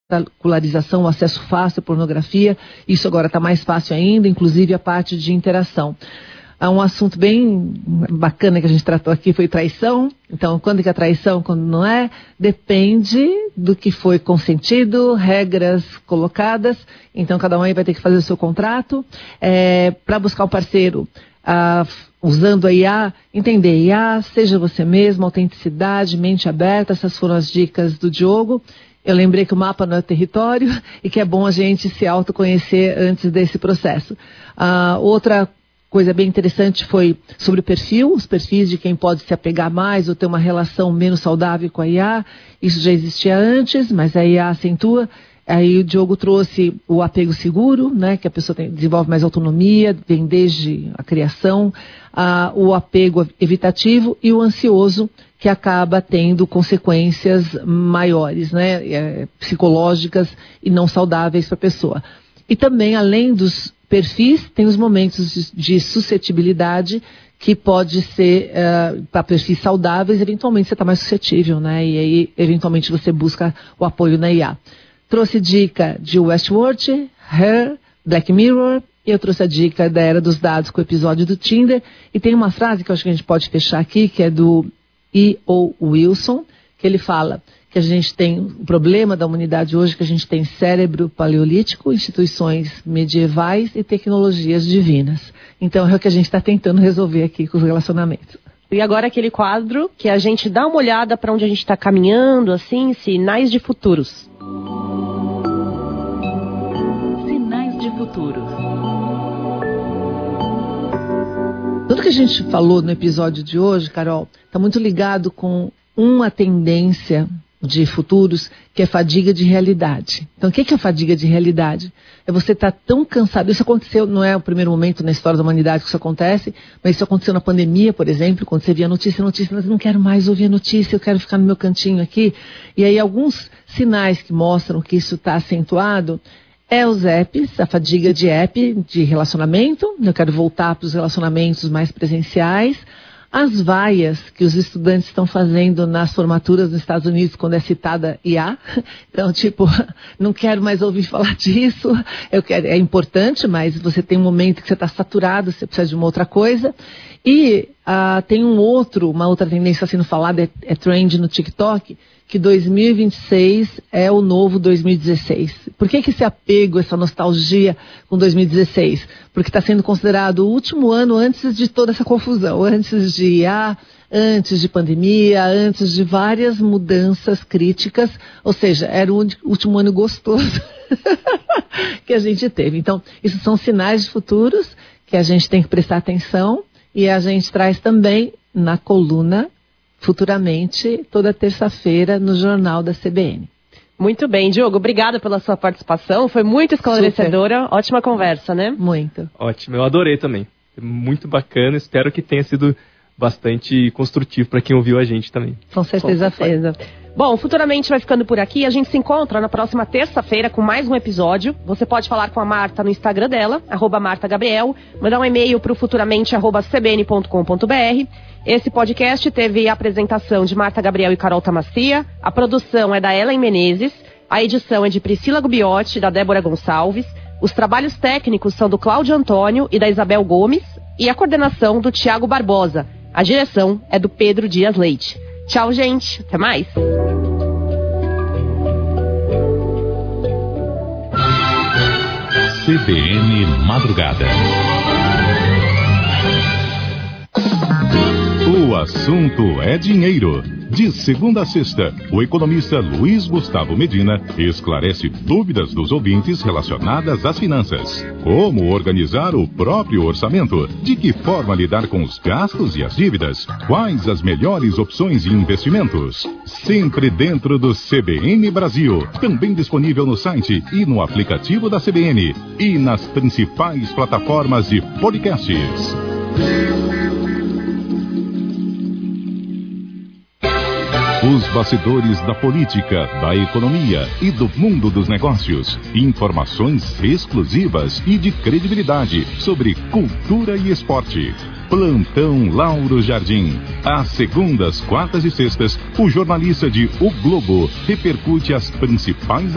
espetacularização, o acesso fácil à pornografia. Isso agora está mais fácil ainda, inclusive a parte de interação. Um assunto bem bacana que a gente tratou aqui foi traição. Então, quando que é traição, quando não é? Depende do que foi consentido, regras colocadas. Então, cada um aí vai ter que fazer o seu contrato. Para buscar o parceiro, usando a IA, entender IA, seja você mesmo, autenticidade, mente aberta. Essas foram as dicas do Diogo. Eu lembrei que o mapa não é território e que é bom a gente se autoconhecer antes desse processo. Outra coisa bem interessante foi sobre o perfil, os perfis de quem pode se apegar mais ou ter uma relação menos saudável com a IA. Isso já existia antes, mas a IA acentua. Aí o Diogo trouxe o apego seguro, né, que a pessoa desenvolve mais autonomia, vem desde a criação, o apego evitativo e o ansioso, que acaba tendo consequências maiores, né, psicológicas e não saudáveis para a pessoa. E também, além dos perfis, tem os momentos de suscetibilidade, que pode ser, para perfis saudáveis, eventualmente você está mais suscetível, né? E aí, eventualmente, você busca o apoio na IA. Trouxe dica de Westworld, Her, Black Mirror, e eu trouxe a dica da Era dos Dados com o episódio do Tinder. E tem uma frase que eu acho que a gente pode fechar aqui, que é do E.O. Wilson, que ele fala que a gente tem o problema da humanidade hoje, que a gente tem cérebro paleolítico, instituições medievais e tecnologias divinas. Então é o que a gente está tentando resolver aqui com os relacionamentos. E agora aquele quadro que a gente dá uma olhada para onde a gente está caminhando, assim, sinais de futuros. Sinais de futuros. Tudo que a gente falou no episódio de hoje, Carol, está muito ligado com uma tendência de futuros, que é fadiga de realidade. Então, o que é fadiga de realidade? É você estar tão cansado. Isso aconteceu, não é o primeiro momento na história da humanidade que isso acontece, mas isso aconteceu na pandemia, por exemplo, quando você via notícia, mas eu não quero mais ouvir a notícia, eu quero ficar no meu cantinho aqui. E aí, alguns sinais que mostram que isso está acentuado é os apps, a fadiga de app, de relacionamento. Eu quero voltar para os relacionamentos mais presenciais. As vaias que os estudantes estão fazendo nas formaturas nos Estados Unidos quando é citada IA. Então, não quero mais ouvir falar disso. É importante, mas você tem um momento que você está saturado, você precisa de uma outra coisa. E tem uma outra tendência sendo falada, é trend no TikTok, que 2026 é o novo 2016. Por que esse apego, essa nostalgia com 2016? Porque está sendo considerado o último ano antes de toda essa confusão, antes de IA, antes de pandemia, antes de várias mudanças críticas, ou seja, era o último ano gostoso que a gente teve. Então, isso são sinais de futuros que a gente tem que prestar atenção e a gente traz também na coluna futuramente, toda terça-feira, no Jornal da CBN. Muito bem, Diogo, obrigada pela sua participação, foi muito esclarecedora, Super. Ótima conversa, né? Muito. Ótimo, eu adorei também, muito bacana, espero que tenha sido bastante construtivo para quem ouviu a gente também. Com certeza. Bom, futuramente vai ficando por aqui, a gente se encontra na próxima terça-feira com mais um episódio. Você pode falar com a Marta no Instagram dela, @MartaGabriel, mandar um e-mail para o futuramente@cbn.com.br. Esse podcast teve a apresentação de Marta Gabriel e Carol Tamassia, a produção é da Ellen Menezes, a edição é de Priscila Gubiotti e da Débora Gonçalves, os trabalhos técnicos são do Cláudio Antônio e da Isabel Gomes, e a coordenação do Tiago Barbosa. A direção é do Pedro Dias Leite. Tchau, gente. Até mais. CBN Madrugada. O assunto é dinheiro. De segunda a sexta, o economista Luiz Gustavo Medina esclarece dúvidas dos ouvintes relacionadas às finanças. Como organizar o próprio orçamento? De que forma lidar com os gastos e as dívidas? Quais as melhores opções de investimentos? Sempre dentro do CBN Brasil. Também disponível no site e no aplicativo da CBN. E nas principais plataformas de podcasts. Os bastidores da política, da economia e do mundo dos negócios. Informações exclusivas e de credibilidade sobre cultura e esporte. Plantão Lauro Jardim. Às segundas, quartas e sextas, o jornalista de O Globo repercute as principais